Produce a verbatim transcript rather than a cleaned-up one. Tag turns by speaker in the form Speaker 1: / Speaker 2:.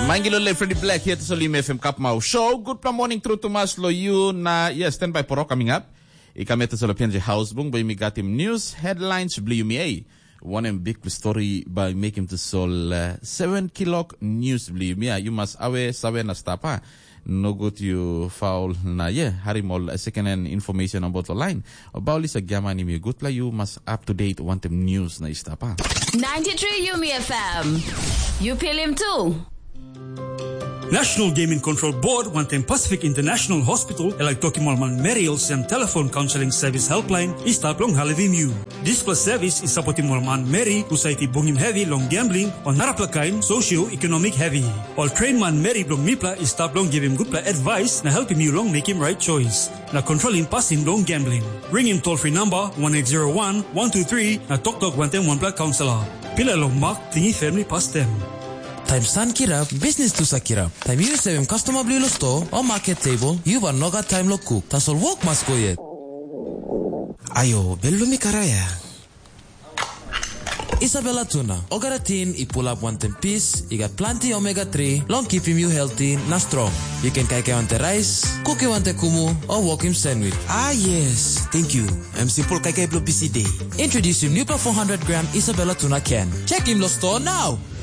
Speaker 1: Mangilole Freddie Black here to Solim F M Kapmau Show. Good morning through to Mas Loyu na yeah, stand by poro coming up. Ikameta Solopian je Hausbung by Migatim News Headlines Bliumia. One and big story by making to sol uh, seven kilok news Bliumia. You must awe sawe na stapa. No good you foul na yeah. Harimol uh, second hand information on both line. About this agama ni mi good la you must up to date want them news na istapa.
Speaker 2: ninety-three Yumi F M. You peel him too.
Speaker 3: National Gaming Control Board wantem Pacific International Hospital elak toki malman Merrill sem telephone counseling service helpline istap long halivim you. This plus service is supporting malman Mary usaiti bongim heavy long gambling on naraplakain socio-economic heavy. All train man Mary long mipla istap long give him good advice na help him you long make him right choice. Na controlling passing long gambling. Ring him toll free number one eight zero one one two three na tok tok wantem one pla counselor. Pila long mark tingi family pass them.
Speaker 4: Time san kirap, business tu sa kirap. Time you sevem customer bli lo store or market table, you van noga time lo cook. Tasol work mas go yet. Ayo, bello mi karaya. Isabella Tuna, Ogaratin, I pull up one ten piece, I got plenty omega three, long keeping you healthy, na strong. You can kake wante rice, cook you wante kumu, or walk him sandwich.
Speaker 5: Ah yes, thank you. I'm simple kake blo P C day.
Speaker 4: Introduce him new four hundred gram Isabella Tuna can. Check him lo store now.